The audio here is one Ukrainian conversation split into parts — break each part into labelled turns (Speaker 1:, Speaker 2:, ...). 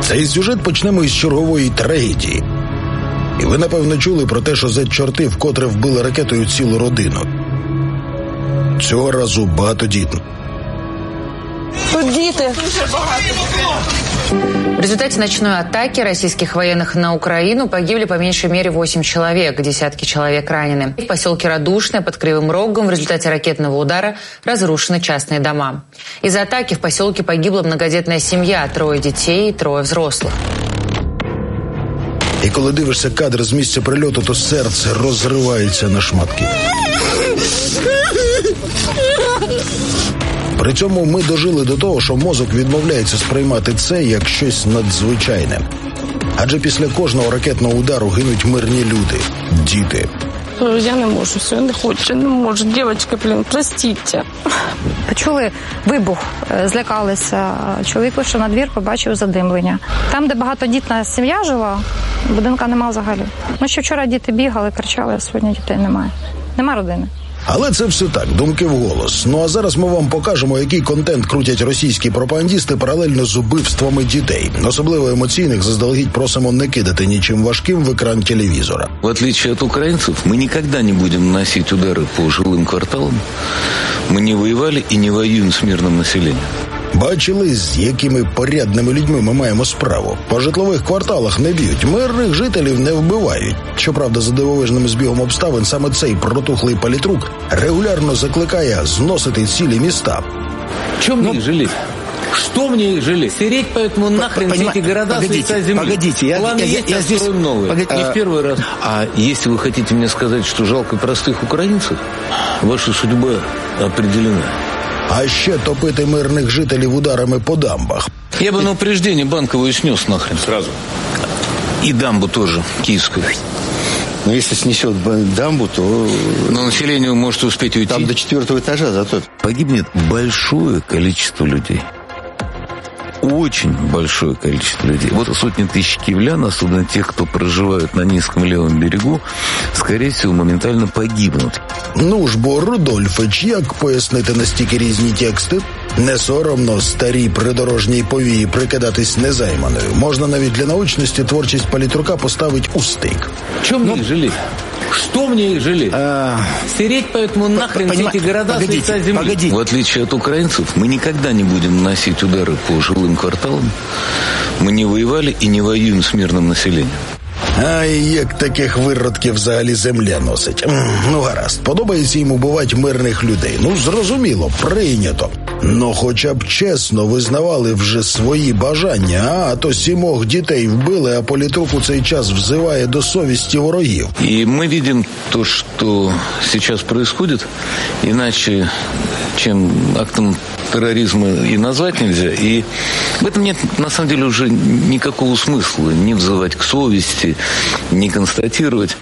Speaker 1: Цей сюжет почнемо із чергової трагедії. І ви, напевно, чули про те, що зет-чорти вкотре вбили ракетою цілу родину. Цього разу багатодітну.
Speaker 2: Тут діти.
Speaker 3: В результате ночной атаки российских военных на Украину погибли по меньшей мере 8 человек, десятки человек ранены. В поселке Радушное под Кривым Рогом в результате ракетного удара разрушены частные дома. Из-за атаки в поселке погибла многодетная семья, 3 детей и 3 взрослых.
Speaker 1: І коли дивишся кадр з місця прильоту, то серце розривається на шматки. При цьому ми дожили до того, що мозок відмовляється сприймати це як щось надзвичайне. Адже після кожного ракетного удару гинуть мирні люди, діти.
Speaker 2: Я не можу, все, не хочу, не можу. Дівчатка, простіть.
Speaker 4: Почули вибух, злякалися. Чоловік вийшов на двір, побачив задимлення. Там, де багатодітна сім'я жила, будинка нема взагалі. Ну, ще вчора діти бігали, кричали, а сьогодні дітей немає. Нема родини.
Speaker 1: Але це все так, думки вголос. Ну а зараз ми вам покажемо, який контент крутять російські пропагандісти паралельно з убивствами дітей. Особливо емоційних заздалегідь просимо не кидати нічим важким в екран телевізора.
Speaker 5: В отличие от украинцев, мы никогда не будем наносить удары по жилым кварталам. Мы не воевали и не воюем с мирным населением.
Speaker 1: Бачили, з якими порядними людьми ми маємо справу. По житлових кварталах не б'ють, мирних жителів не вбивають. Щоправда, за дивовижним збігом обставин саме цей протухлий політрук регулярно закликає зносити цілі міста.
Speaker 5: Чем мне их жалеть? Что мне их жалеть? Стереть поэтому нахрен все эти города с лица земли.
Speaker 6: Погодите, я здесь...
Speaker 5: новые. Не в первый раз. А если вы хотите мне сказать, что жалко простых украинцев, ваша судьба определена.
Speaker 1: А ще топити мирних жителів ударами по дамбах.
Speaker 5: Я бы на упреждение Банковую снес нахрен. Сразу. И дамбу тоже, киевскую.
Speaker 6: Но если снесет дамбу, то...
Speaker 5: Но население может успеть уйти.
Speaker 6: Там до 4-го этажа зато.
Speaker 5: Погибнет большое количество людей. Очень большое количество людей. Вот сотни тысяч киевлян, особенно тех, кто проживают на низком левом берегу, скорее всего, моментально погибнут.
Speaker 1: Ну ж бо, Рудольфич, як пояснити настільки різні тексти? Не соромно старій придорожній повії прикидатись незайманою. Можна навіть для научності творчість політрука поставить у стик.
Speaker 5: Чем мне их жалеть? Что мне их жалеть? Стереть поэтому нахрен все эти города с лица земли.
Speaker 6: Погодите.
Speaker 5: В отличие от украинцев, мы никогда не будем наносить удары по жилым кварталам. Мы не воевали и не воюем с мирным населением.
Speaker 1: Ай, як таких виродків взагалі земля носить. Ну гаразд, подобається їм убивати мирних людей. Ну, зрозуміло, прийнято. Но хоча б чесно визнавали вже свої бажання, а то 7 дітей вбили, а політрук у цей час взиває до совісті ворогів.
Speaker 5: И мы видим то, что сейчас происходит, иначе, чем актом терроризма и назвать нельзя. И в этом нет, на самом деле, уже никакого смысла не взывать к совести, не констатировать.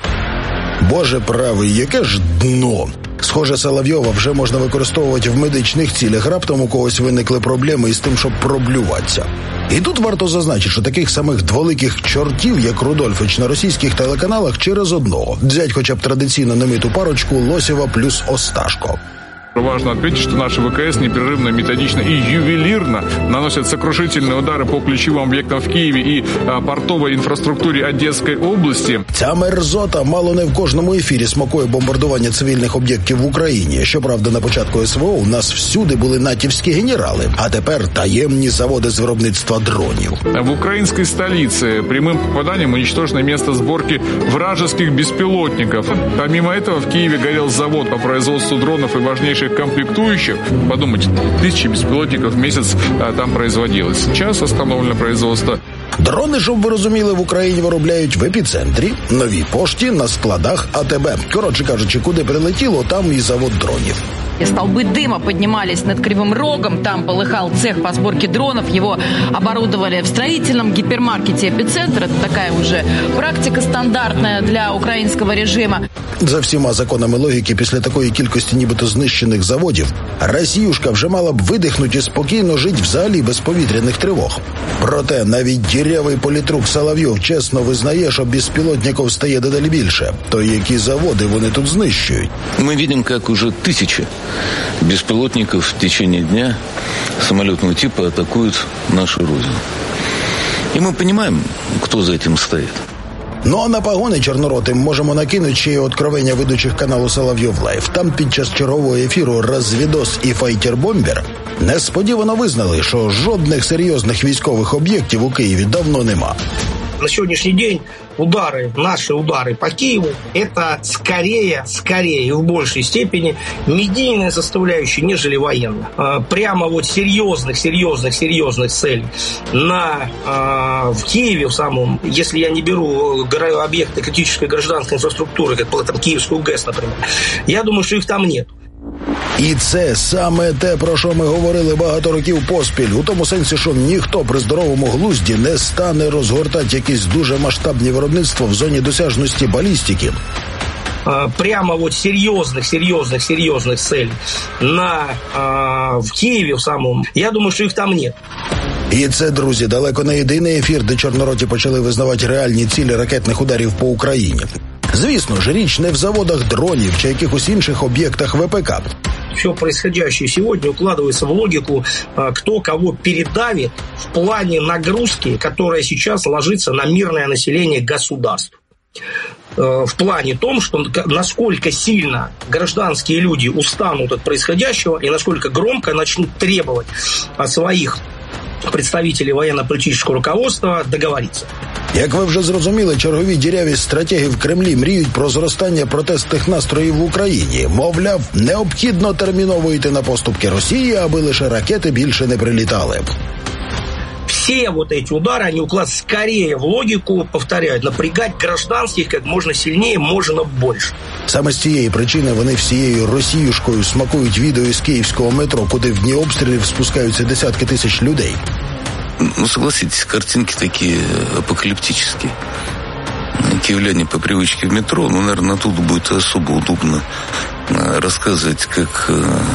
Speaker 1: Боже правий, яке ж дно! Схоже, Соловйова вже можна використовувати в медичних цілях. Раптом у когось виникли проблеми із тим, щоб проблюватися. І тут варто зазначити, що таких самих дволиких чортів, як Рудольфич, на російських телеканалах через одного. Взять хоча б традиційно немиту парочку Лосєва плюс Осташко.
Speaker 7: Важно отметить, что наши ВКС непрерывно, методично и ювелирно наносят сокрушительные удары по ключевым объектам в Киеве и портовой инфраструктуре Одесской области.
Speaker 1: Ця мерзота мало не в кожному ефірі смакує бомбардування цивільних об'єктів в Україні. Щоправда, на початку СВО у нас всюди були натівські генерали, а тепер таємні заводи з виробництва дронів.
Speaker 7: В украинской столице прямым попаданием уничтожено место сборки вражеских беспилотников. Помимо этого, в Киеве горел завод по производству дронов и важнейших комплектующих. Подумайте, 1000 беспилотников в месяц там производилось. Сейчас остановлено производство.
Speaker 1: Дрони, щоб ви розуміли, в Україні виробляють в епіцентрі, Новій пошті, на складах АТБ. Коротше кажучи, куди прилетіло, там і завод дронів.
Speaker 8: Столбы дыма поднимались над Кривым Рогом, там полыхал цех по сборке дронов, его оборудовали в строительном гипермаркете «Эпицентр». Это такая уже практика стандартная для украинского режима.
Speaker 1: За всіма законами логіки, після такої кількості нібито знищених заводів, Росіюшка вже мала б видихнути і спокійно жити взагалі без повітряних тривог. Проте навіть дірявий політрук Соловйов чесно визнає, що безпілотників стає дедалі більше. То які заводи вони тут знищують?
Speaker 5: Мы видим, как уже 1000 беспилотников в течение дня самолетного типа атакуют нашу родину. И мы понимаем, кто за этим стоит.
Speaker 1: Ну а на погони чорноротим можемо накинути ще й откровення ведучих каналу Соловйов Лайв. Там під час чергового ефіру «Розвідос» і «Файтер-бомбер» несподівано визнали, що жодних серйозних військових об'єктів у Києві давно нема.
Speaker 9: На сегодняшний день наши удары по Киеву, это скорее и в большей степени медийная составляющая, нежели военная. Прямо вот серьезных целей в Киеве в самом, если я не беру объекты критической гражданской инфраструктуры, как там Киевскую ГЭС, например, я думаю, что их там нет.
Speaker 1: І це саме те, про що ми говорили багато років поспіль. У тому сенсі, що ніхто при здоровому глузді не стане розгортати якісь дуже масштабні виробництва в зоні досяжності балістики.
Speaker 9: Прямо вот серьезных целей в Киеве в самом, я думаю, что их там нет.
Speaker 1: І це, друзі, далеко не єдиний ефір, де чорнороті почали визнавати реальні цілі ракетних ударів по Україні. Звісно ж, річ не в заводах дронів чи якихось інших об'єктах ВПК.
Speaker 9: Все происходящее сегодня укладывается в логику, кто кого передавит в плане нагрузки, которая сейчас ложится на мирное население государств. В плане том, что насколько сильно гражданские люди устанут от происходящего и насколько громко начнут требовать от своих представителей военно-політичного руководства договоритися.
Speaker 1: Як ви вже зрозуміли, чергові діряві стратеги в Кремлі мріють про зростання протестних настроїв в Україні. Мовляв, необхідно терміново йти на поступки Росії, аби лише ракети більше не прилітали.
Speaker 9: Все вот эти удары, они укладываются скорее в логику, повторяю, напрягать гражданских как можно сильнее, можно больше.
Speaker 1: Саме з цієї причини вони всією росіюшкою смакують відео із київського метро, куди в дні обстрілів спускаються десятки тисяч людей.
Speaker 5: Ну, согласитесь, картинки такие апокалиптические. Киевляне по привычке в метро, ну, наверное, оттуда будет особо удобно рассказывать, как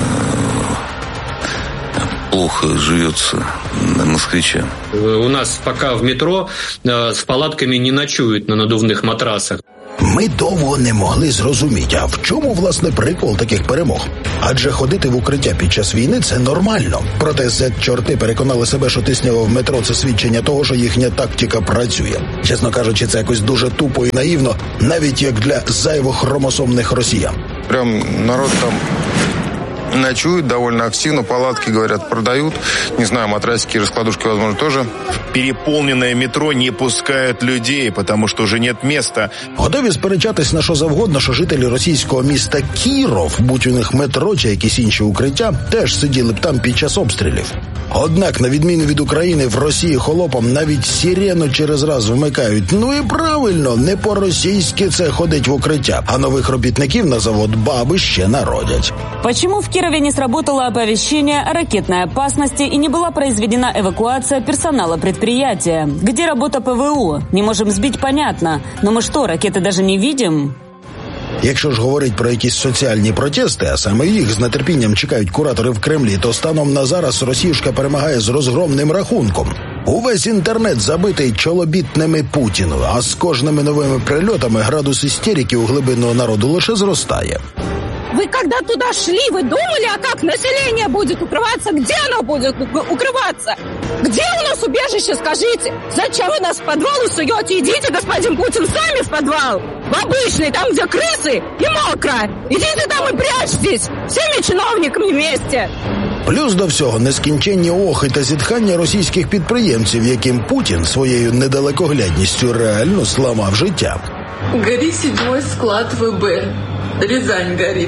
Speaker 5: плохо живется москвичам.
Speaker 10: У нас пока в метро с палатками не ночуют на надувных матрасах.
Speaker 1: Ми довго не могли зрозуміти, а в чому, власне, прикол таких перемог? Адже ходити в укриття під час війни – це нормально. Проте зет-чорти переконали себе, що тиснява в метро – це свідчення того, що їхня тактика працює. Чесно кажучи, це якось дуже тупо і наївно, навіть як для зайвохромосомних росіян.
Speaker 11: Прям народ там ночуют довольно активно, палатки, говорят, продают. Не знаю, матрасики, раскладушки, возможно, тоже.
Speaker 12: Переполненное метро не пускают людей, потому что уже нет места.
Speaker 1: Готові сперечатись на що завгодно, що жителі російського міста Кіров, будь у них метро чи якісь інші укриття, теж сиділи б там під час обстрілів. Однак, на відміну від України, в Росії холопам навіть сирену через раз вмикають. Ну і правильно, не по-російськи це ходить в укриття, а нових робітників на завод баби ще народять.
Speaker 13: Почему в Кирове не сработало оповещение о ракетной опасности и не была произведена эвакуация персонала предприятия? Где работа ПВО? Не можем сбить, понятно. Но мы что, ракеты даже не видим?
Speaker 1: Якщо ж говорить про якісь соціальні протести, а саме їх з нетерпінням чекають куратори в Кремлі, то станом на зараз росіюшка перемагає з розгромним рахунком. Увесь інтернет забитий чолобітними Путіну, а з кожними новими прильотами градус істерики у глибинного народу лише зростає.
Speaker 14: Вы когда туда шли, вы думали, а как население будет укрываться? Где оно будет укрываться? Где у нас убежище, скажите? Зачем вы нас в подвал суете? Идите, господин Путин, сами в подвал. В обычный, там, где крысы и мокро. Идите там и прячьтесь. Всеми чиновниками вместе.
Speaker 1: Плюс до всього нескінченні охи та зітхання російських підприємців, яким Путін своєю недалекоглядністю реально зламав життя.
Speaker 15: Горит 7-й склад ВБ. Рязань горит.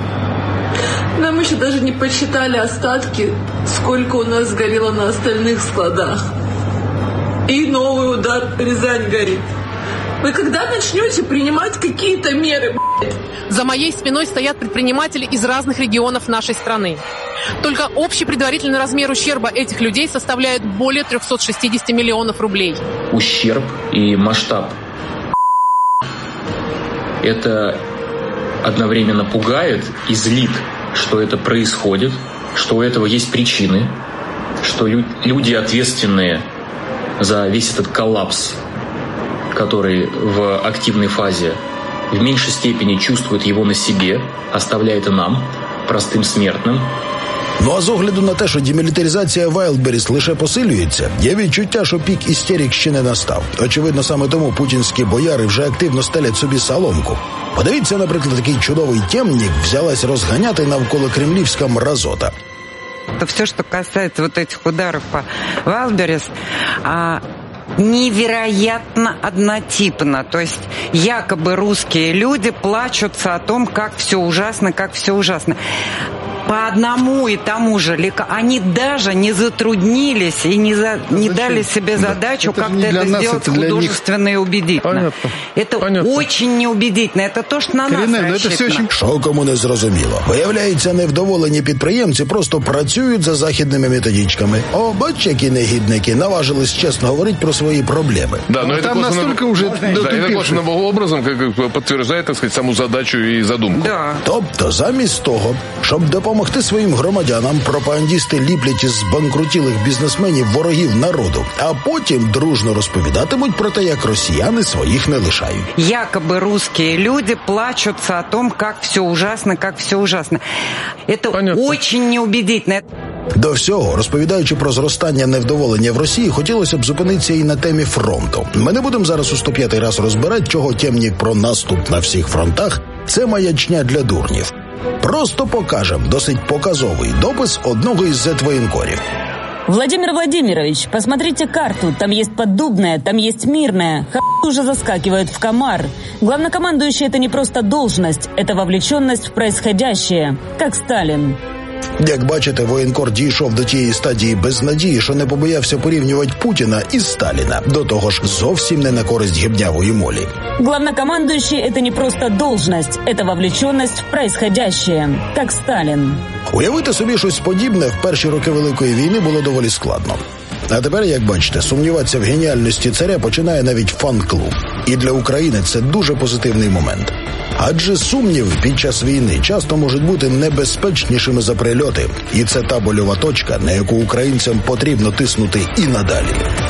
Speaker 15: Нам еще даже не посчитали остатки, сколько у нас сгорело на остальных складах. И новый удар, Рязань горит. Вы когда начнете принимать какие-то меры, блядь?
Speaker 16: За моей спиной стоят предприниматели из разных регионов нашей страны. Только общий предварительный размер ущерба этих людей составляет более 360 миллионов рублей.
Speaker 10: Ущерб и масштаб. Это одновременно пугает и злит, что это происходит, что у этого есть причины, что люди, ответственные за весь этот коллапс, который в активной фазе, в меньшей степени чувствуют его на себе, оставляя это нам, простым смертным.
Speaker 1: Ну а з огляду на те, що демілітаризація Вайлдберріс лише посилюється, є відчуття, що пік істерик ще не настав. Очевидно, саме тому путінські бояри вже активно стелять собі соломку. Подивіться, наприклад, такий чудовий темник взялась розганяти навколо кремлівська мразота.
Speaker 17: Это все, что касается вот этих ударов по Вайлдберрис, невероятно однотипно. То есть якобы русские люди плачутся о том, как все ужасно, как все ужасно. По одному и тому же они даже не затруднились и не дали себе задачу как-то это сделать художественно и убедительно. Это очень неубедительно. Это то, что на нас рассчитано.
Speaker 1: Що кому не зрозуміло. Виявляється, невдоволені підприємці просто працюють за західними методичками. О, бач, які негідники наважились чесно говорити про свої проблеми.
Speaker 18: Да, но это настолько уже это косвенным образом подтверждает, так сказать, саму задачу и задумку.
Speaker 17: Да.
Speaker 1: Тобто, замість того, щоб допомогти своїм громадянам, пропагандісти ліплять із збанкрутілих бізнесменів ворогів народу, а потім дружно розповідатимуть про те, як росіяни своїх не лишають.
Speaker 17: Якобы русские люди плачутся о том, как все ужасно, как все ужасно. Это очень неубедительно.
Speaker 1: До всього, розповідаючи про зростання невдоволення в Росії, хотілося б зупинитися і на темі фронту. Ми не будемо зараз у 105-й раз розбирати, чого темник про наступ на всіх фронтах – це маячня для дурнів. Просто покажем досить показовий допис одного із зетвоєнкорів.
Speaker 13: Владимир Владимирович, посмотрите карту. Там есть Поддубная, там есть Мирная. Уже заскакивают в комар. Главнокомандующий – это не просто должность, это вовлеченность в происходящее, как Сталин.
Speaker 1: Як бачите, воєнкор дійшов до тієї стадії безнадії, що не побоявся порівнювати Путіна із Сталіна. До того ж, зовсім не на користь гибнявої молі.
Speaker 13: Главнокомандующий – это не просто должность, это вовлеченность в происходящее, как Сталин.
Speaker 1: Уявити собі щось подібне в перші роки Великої війни було доволі складно. А тепер, як бачите, сумніватися в геніальності царя починає навіть фан-клуб. І для України це дуже позитивний момент. Адже сумніви під час війни часто можуть бути небезпечнішими за прильоти. І це та больова точка, на яку українцям потрібно тиснути і надалі.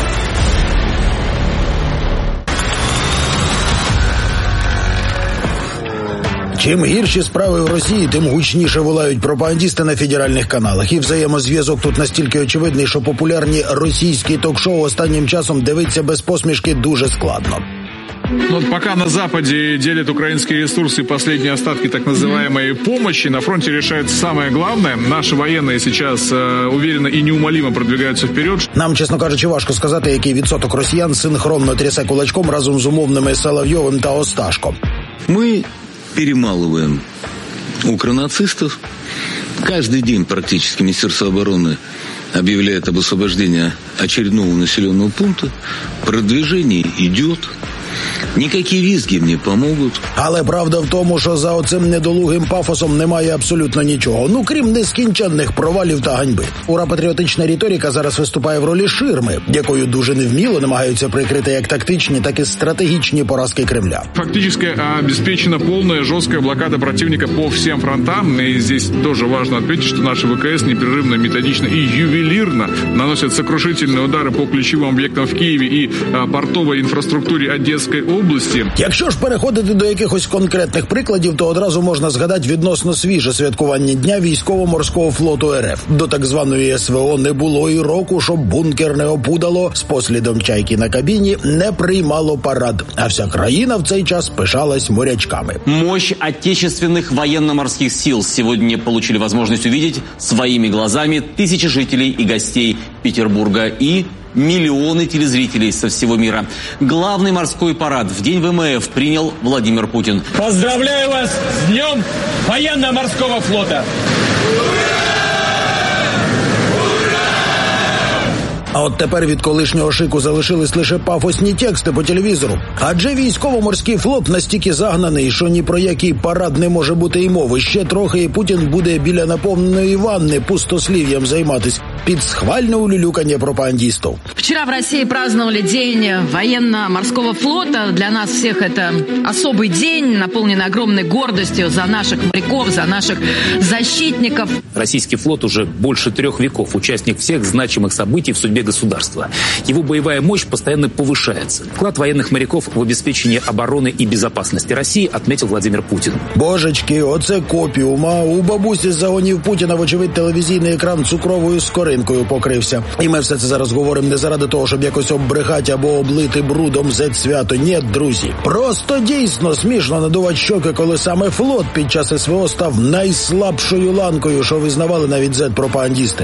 Speaker 1: Чим гірші справи в Росії, тим гучніше волають пропагандісти на федеральних каналах. І взаємозв'язок тут настільки очевидний, що популярні російські ток-шоу останнім часом дивиться без посмішки дуже складно.
Speaker 7: Вот пока на Западе делят украинские ресурсы и последние остатки так называемой помощи, на фронте решается самое главное. Наши военные сейчас уверенно и неумолимо продвигаются вперед.
Speaker 1: Нам, чесно кажучи, важко сказати, який відсоток росіян синхронно трясе кулачком разом з умовними Соловйовим та Осташком.
Speaker 5: Мы перемалываем укронацистов. Каждый день практически Министерство обороны объявляет об освобождении очередного населенного пункта. Продвижение идет. Ніякі візги не поможуть.
Speaker 1: Але правда в тому, що за оцим недолугим пафосом немає абсолютно нічого. Ну, крім нескінченних провалів та ганьби. Ура-патріотична риторика зараз виступає в ролі ширми, якою дуже невміло намагаються прикрити як тактичні, так і стратегічні поразки Кремля.
Speaker 7: Фактически обеспечена полная жесткая блокада противника по всем фронтам. И здесь тоже важно отметить, что наши ВКС непрерывно, методично и ювелирно наносят сокрушительные удары по ключевым объектам в Киеве и портовой инфраструктуре Одесской області.
Speaker 1: Якщо ж переходити до якихось конкретних прикладів, то одразу можна згадати відносно свіже святкування Дня військово-морського флоту РФ. До так званої СВО не було і року, щоб бункер не опудало, з послідом чайки на кабіні не приймало парад. А вся країна в цей час пишалась морячками.
Speaker 19: Мощь отечественных военно-морских сил сегодня получили возможность увидеть своими глазами тысячи жителей и гостей Петербурга и миллионы телезрителей со всего мира. Главный морской парад в День ВМФ принял Владимир Путин.
Speaker 20: Поздравляю вас с Днем военно-морского флота!
Speaker 1: А от тепер від колишнього шику залишились лише пафосні тексти по телевізору. Адже військово-морський флот настільки загнаний, що ні про який парад не може бути й мови. Ще трохи і Путін буде біля наповненої ванни пустослів'ям займатись під схвальне улюлюкання пропагандистов.
Speaker 8: Вчера в России праздновали День военно-морского флота. Для нас всех это особый день, наполненный огромной гордостью за наших моряков, за наших защитников.
Speaker 21: Российский флот уже больше 3 веков участник всех значимых событий в судьбе себе государства. Его боевая мощь постоянно повышается. Вклад военных моряков в обеспечение обороны и безопасности России отметил Владимир Путин.
Speaker 1: Божечки, оце копіум. А у бабусі з загонів Путіна, вочевидь, телевізійний екран цукровою скоринкою покрився. І ми все це зараз говоримо не заради того, щоб якось оббрехати або облити брудом зет-свято. Ні, друзі. Просто дійсно смішно надувати щоки, коли саме флот під час СВО став найслабшою ланкою, що визнавали навіть зет-пропагандісти.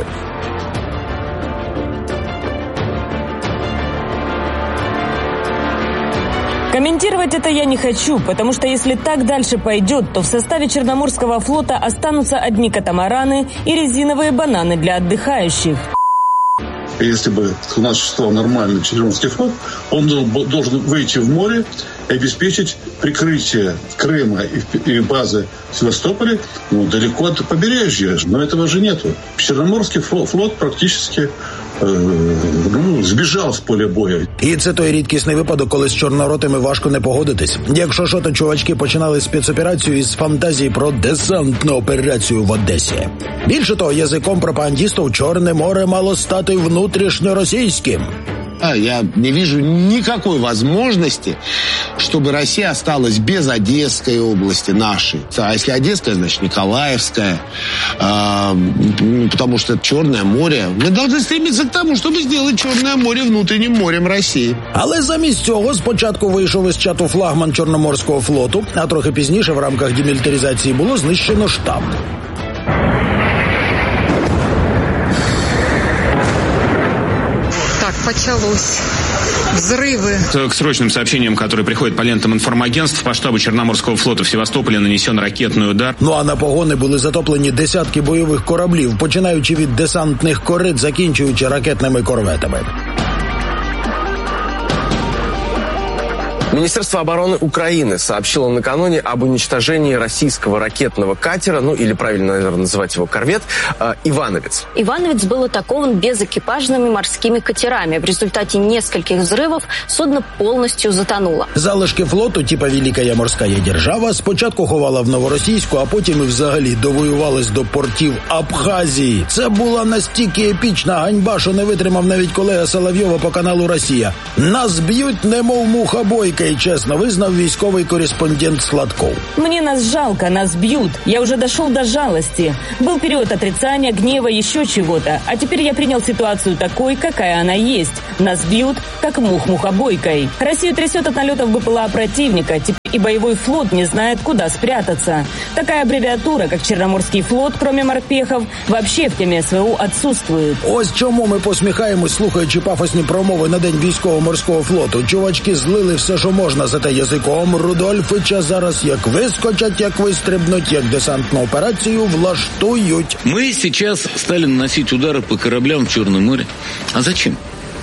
Speaker 13: Комментировать это я не хочу, потому что если так дальше пойдет, то в составе Черноморского флота останутся одни катамараны и резиновые бананы для отдыхающих.
Speaker 22: Если бы у нас существовал нормальный Черноморский флот, он должен выйти в море и обеспечить прикрытие Крыма и базы в Севастополе далеко от побережья. Но этого же нету. Черноморский флот практически збіжав з поля бою.
Speaker 1: І це той рідкісний випадок, коли з чорноротими важко не погодитись. Якщо що, то чувачки починали спецоперацію із фантазії про десантну операцію в Одесі. Більше того, язиком пропагандистов Чорне море мало стати внутрішньоросійським.
Speaker 23: Я не вижу никакой возможности, чтобы Россия осталась без Одесской области нашей. А если Одесская, значит Николаевская. Потому что это Черное море. Мы должны стремиться к тому, чтобы сделать Черное море внутренним морем России.
Speaker 1: Але замість цього спочатку вийшов із чату флагман Чорноморського флоту, а трохи пізніше в рамках демілітаризації було знищено штаб.
Speaker 24: Началось. Взрывы.
Speaker 25: К срочным сообщениям, которые приходят по лентам информагентств, по штабу Черноморского флота в Севастополе нанесен ракетный удар.
Speaker 1: Ну а на погони були затоплені десятки бойових кораблів, починаючи від десантних корит, закінчуючи ракетними корветами.
Speaker 26: Министерство обороны Украины сообщило накануне об уничтожении российского ракетного катера, ну или правильно, наверное, называть его корвет, «Ивановец».
Speaker 27: «Ивановец» был атакован безэкипажными морскими катерами. В результате нескольких взрывов судно полностью затонуло.
Speaker 1: Залишки флоту, типа «Великая морская держава», спочатку ховала в Новоросійську, а потім і взагалі довоювалась до портів Абхазії. Це була настільки епічна ганьба, що не витримав навіть колега Соловйова по каналу «Росія». Нас б'ють, немов муха бойка, и честно визнав військовий кореспондент Сладков.
Speaker 13: Мне нас жалко, нас бьют. Я уже дошел до жалости. Был период отрицания, гнева, еще чего-то. А теперь я принял ситуацию такой, какая она есть. Нас бьют, как мух мухобойкой. Россию трясет от налетов БПЛА противника. Теперь и боевой флот не знает, куда спрятаться. Такая аббревиатура, как Черноморский флот, кроме морпехов, вообще в теме СВО отсутствует.
Speaker 1: Ось чому ми посміхаємось, слухаючи пафосні промови на День військово-морського флоту. Чувачки злили все, що можна, зате язиком Рудольфича зараз як вискочать, як вистрибнуть, як десантну операцію влаштують.
Speaker 5: Мы сейчас стали наносить удары по кораблям в Черном море. А зачем?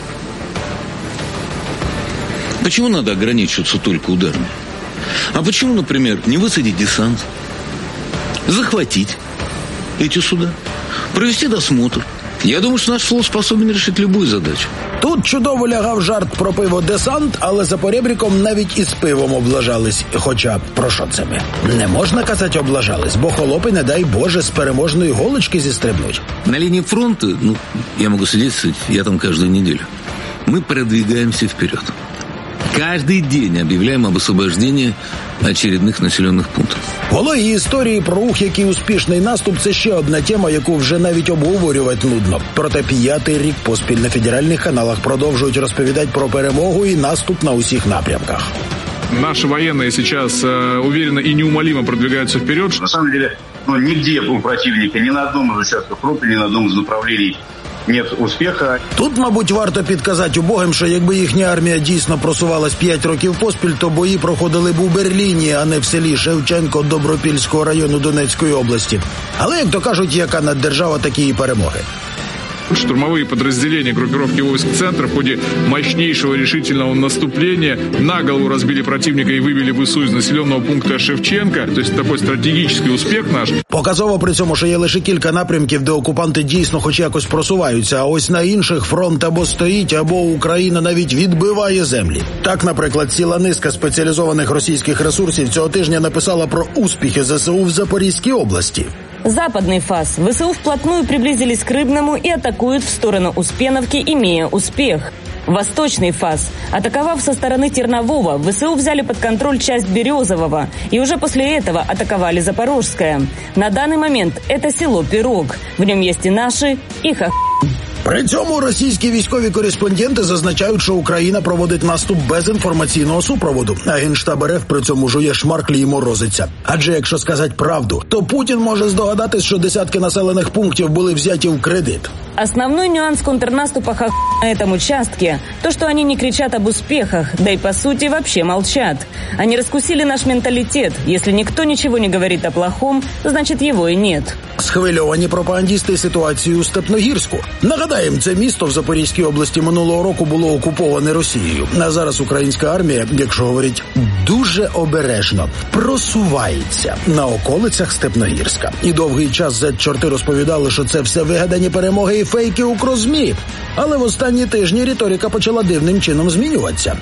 Speaker 5: Почему надо ограничиваться только ударами? А почему, например, не высадить десант, захватить эти суда, провести досмотр? Я думаю, що наш флот способен решити любую задачу.
Speaker 1: Тут чудово лягав жарт про пиво «Десант», але за поребриком навіть із пивом облажались. Хоча, про що це ми? Не можна казати облажались, бо холопи, не дай Боже, з переможної голочки зістрибнуть.
Speaker 5: На линии фронта, я могу свидетельствовать, я там каждую неделю, мы продвигаемся вперед. Каждый день объявляем об освобождении очередних населених пунктів.
Speaker 1: Вологі історії про рух, який успішний наступ – це ще одна тема, яку вже навіть обговорювати нудно. Проте 5-й рік поспіль на федеральних каналах продовжують розповідати про перемогу і наступ на усіх напрямках.
Speaker 7: Наши военные сейчас уверенно и неумолимо продвигаются вперед.
Speaker 28: На самом деле, нигде у противника, ни на одном из участков фронта, ни на одном из направлений нет успіху.
Speaker 1: Тут, мабуть, варто підказати убогим, що якби їхня армія дійсно просувалась 5 років поспіль, то бої проходили б у Берліні, а не в селі Шевченко Добропільського району Донецької області. Але, як то кажуть, яка наддержава, такі і перемоги.
Speaker 7: Штурмовые подразделения группировки войск «Центр» в ходе мощнейшего решительного наступления на голову разбили противника и вывели ВСУ из населенного пункта Шевченко. То есть такой стратегический успех наш.
Speaker 1: Показово при цьому, що є лише кілька напрямків, де окупанти дійсно хоч якось просуваються, а ось на інших фронт або стоїть, або Україна навіть відбиває землі. Так, наприклад, ціла низка спеціалізованих російських ресурсів цього тижня написала про успіхи ЗСУ в Запорізькій області.
Speaker 13: Западный фас. ВСУ вплотную приблизились к Рыбному и атакуют в сторону Успеновки, имея успех. Восточный фас. Атаковав со стороны Тернового, ВСУ взяли под контроль часть Березового и уже после этого атаковали Запорожское. На данный момент это село Пирог. В нем есть и наши, и
Speaker 1: При цьому російські військові кореспонденти зазначають, що Україна проводить наступ без інформаційного супроводу, а Генштаб РФ при цьому жує шмарклі і морозиться. Адже якщо сказати правду, то Путін може здогадатись, що десятки населених пунктів були взяті в кредит.
Speaker 13: Основной нюанс контрнаступа на этом участке – то, что они не кричат об успехах, да и по сути вообще молчат. Они раскусили наш менталитет. Если никто ничего не говорит о плохом, значит его и нет.
Speaker 1: Схвильовані пропагандісти ситуації у Степногірську. Нагадаємо, це місто в Запорізькій області минулого року було окуповане Росією. А зараз українська армія, якщо говорить дуже обережно, просувається на околицях Степногірська. І довгий час зет-чорти розповідали, що це все вигадані перемоги і фейки укрзмі. Але в останні тижні риторика почала дивним чином змінюватися.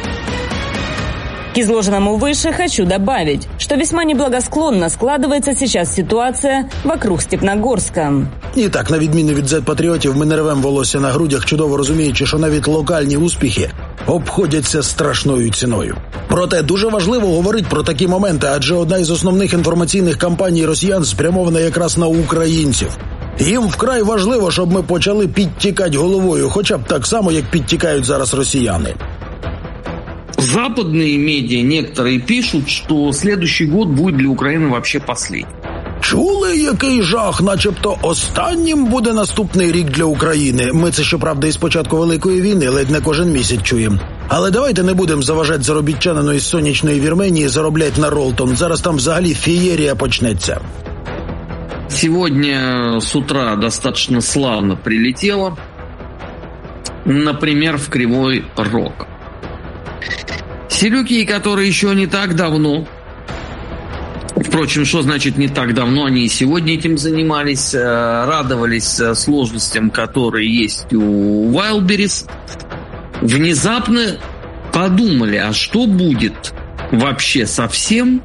Speaker 13: К изложенному выше хочу добавить, что весьма неблагосклонно складывается сейчас ситуация вокруг Степногорска.
Speaker 1: І так, на відміну від зет-патріотів, ми не рвемо волосся на грудях, чудово розуміючи, що навіть локальні успіхи обходяться страшною ціною. Проте дуже важливо говорити про такі моменти, адже одна із основних інформаційних кампаній росіян спрямована якраз на українців. Їм вкрай важливо, щоб ми почали підтікати головою, хоча б так само, як підтікають зараз росіяни.
Speaker 2: Западные медиа некоторые пишут, что следующий год будет для Украины вообще последний.
Speaker 1: Чули, який жах, начебто останнім буде наступний рік для України. Ми це, щоправда, із початку Великої війни ледь не кожен місяць чуємо. Але давайте не будемо заважати заробітчанину із сонячної Вірменії зароблять на Ролтон. Зараз там взагалі феєрія почнеться.
Speaker 2: Сегодня с утра достаточно славно прилетело, например, в Кривой Рог. Селюки, которые еще не так давно, впрочем, что значит не так давно, они и сегодня этим занимались, радовались сложностям, которые есть у Wildberries, внезапно подумали, а что будет вообще со всем,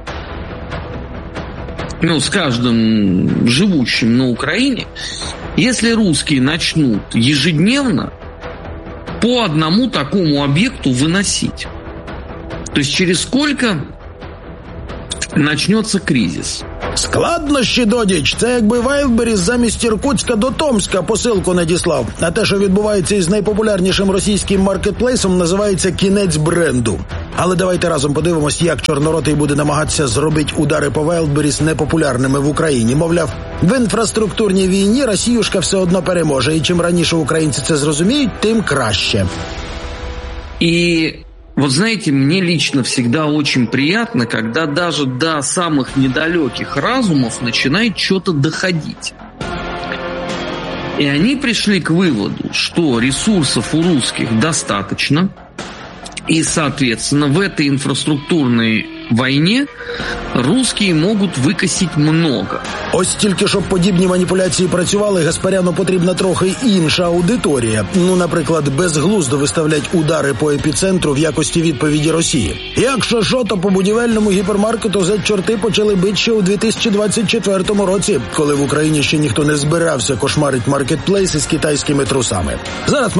Speaker 2: с каждым живущим на Украине, если русские начнут ежедневно по одному такому объекту выносить. То есть через сколько начнется кризис?
Speaker 1: Складнощі, додіч, це якби Wildberries замість Іркутська до Томська посилку надіслав. А те, що відбувається із найпопулярнішим російським маркетплейсом, називається кінець бренду. Але давайте разом подивимось, як Чорноротий буде намагатися зробити удари по Wildberries непопулярними в Україні. Мовляв, в інфраструктурній війні Росіюшка все одно переможе, і чим раніше українці це зрозуміють, тим краще.
Speaker 2: І... Вот знаете, мне лично всегда очень приятно, когда даже до самых недалеких разумов начинает что-то доходить. И они пришли к выводу, что ресурсов у русских достаточно, и, соответственно, в этой інфраструктурной війні русські можуть викосити много.
Speaker 1: Ось тільки, щоб подібні маніпуляції працювали, Гаспаряну потрібна трохи інша аудиторія. Наприклад, безглуздо виставлять удари по епіцентру в якості відповіді Росії. Якщо що, то по будівельному гіпермаркету зет-чорти почали бити ще у 2024 році, коли в Україні ще ніхто не збирався кошмарить маркетплейси з китайськими трусами. Зараз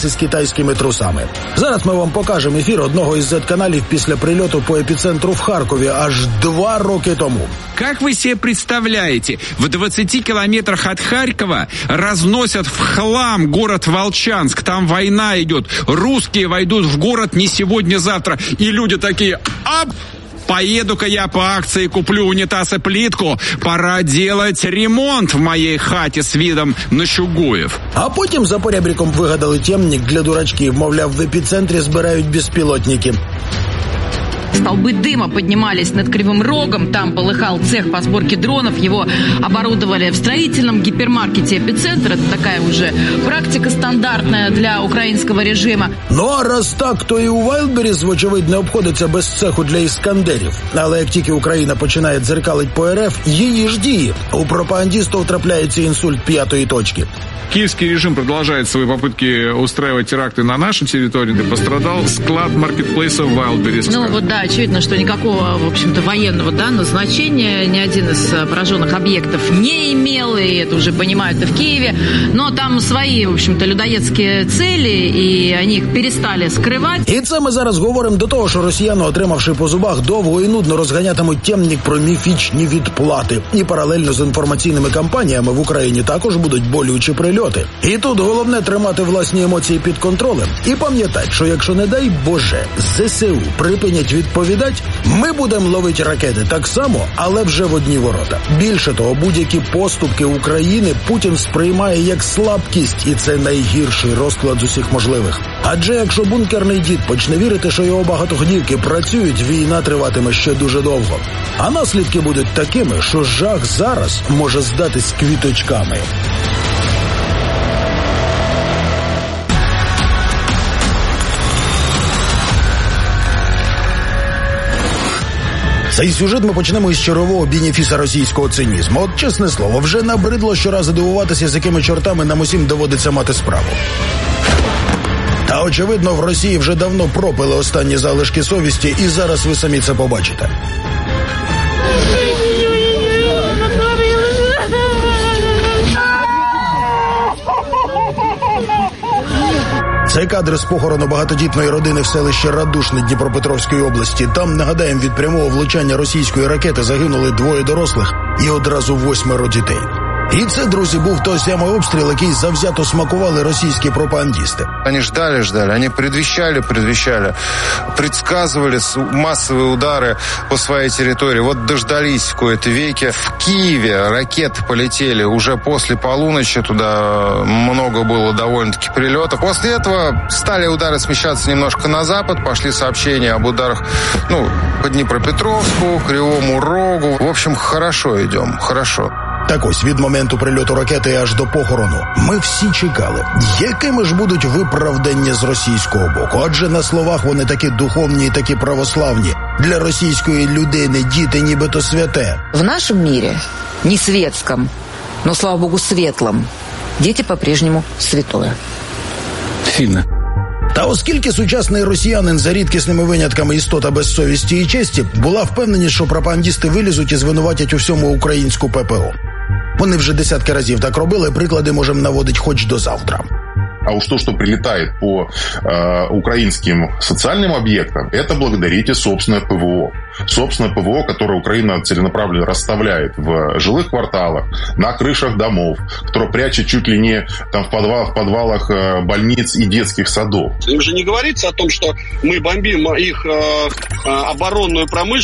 Speaker 1: ми вам покажемо ефір одного із зет-каналів після прильоту по епіцентру в Харкові аж 2 роки тому.
Speaker 3: Как вы себе представляете, в 20 километрах от Харькова разносят в хлам город Волчанск, там война идет, русские войдут в город не сегодня-завтра, и люди такие, поеду-ка я по акции, куплю унитаз и плитку, пора делать ремонт в моей хате с видом на Чугуев.
Speaker 1: А потім за поребриком вигадали темник для дурачків, мовляв, в епіцентрі збирають безпілотники.
Speaker 8: Столбы дыма поднимались над Кривым Рогом, там полыхал цех по сборке дронов, его оборудовали в строительном гипермаркете «Эпицентр». Это такая уже практика стандартная для украинского режима.
Speaker 1: Ну а раз так, то і у Wildberries, вочевидь, не обходиться без цеху для іскандерів. Але як тільки Україна починає дзеркалить по РФ, її ж дії. У пропагандистов трапляется инсульт 5-й точки.
Speaker 7: Киевский режим продолжает свои попытки устраивать теракты на нашей территории. Пострадал склад маркетплейса Wildberries.
Speaker 8: Ну вот да, очевидно, что никакого, в общем-то, военного, да, назначения ни один из пораженных объектов не имел, и это уже понимают и в Киеве. Но там свої, в общем-то, людоєдські цілі, і вони їх перестали скривати.
Speaker 1: І це ми зараз говоримо до того, що росіяни, отримавши по зубах, довго і нудно розганятимуть темник про міфічні відплати. І паралельно з інформаційними кампаніями в Україні також будуть болючі прильоти. І тут головне тримати власні емоції під контролем. І пам'ятати, що якщо, не дай Боже, ЗСУ припинять відповідати, ми будемо ловити ракети так само, але вже в одні ворота. Більше того, будь-які поступки України Путін сприймає як слабкість, і це найгірший розклад з усіх можливих. Адже якщо бункерний дід почне вірити, що його багатоходівки працюють, війна триватиме ще дуже довго. А наслідки будуть такими, що жах зараз може здатись квіточками. Цей сюжет ми почнемо із чергового бенефіса російського цинізму. От, чесне слово, вже набридло щоразу дивуватися, з якими чортами нам усім доводиться мати справу. Та, очевидно, в Росії вже давно пропили останні залишки совісті, і зараз ви самі це побачите. Це кадри з похорону багатодітної родини в селищі Радушне Дніпропетровської області. Там, нагадаємо, від прямого влучання російської ракети загинули 2 дорослих і одразу 8 дітей. І це, друзі, був той самий обстріл, який завзято смакували російські пропагандисти.
Speaker 4: Они ждали, они предвещали, предсказывали массовые удары по своей территории. Вот дождались в кои-то веке. В Киеве ракеты полетели уже после полуночи, туда много было довольно-таки прилетов. После этого стали удары смещаться немножко на запад, пошли сообщения об ударах, по Днепропетровску, Кривому Рогу. В общем, хорошо идем, хорошо.
Speaker 1: Так ось, від моменту прильоту ракети аж до похорону ми всі чекали, якими ж будуть виправдання з російського боку. Адже на словах вони такі духовні і такі православні. Для російської людини діти нібито святе.
Speaker 6: В нашем мире, не светском, но, слава богу, светлом, дети по-прежнему святое.
Speaker 5: Финно.
Speaker 1: Та оскільки сучасний росіянин за рідкісними винятками істота без совісті і честі, була впевненість, що пропагандисти вилізуть і звинуватять у всьому українську ППО. Вони вже десятки разів так робили, приклади можемо наводити хоч до завтра.
Speaker 9: А уж то, что прилетает по украинским социальным объектам, это благодарите собственное ПВО. Собственное ПВО, которое Украина целенаправленно расставляет в жилых кварталах, на крышах домов, которое прячет чуть ли не там, в подвалах больниц и детских садов.
Speaker 11: Им же не говорится о том, что мы бомбим их оборонную промышленность.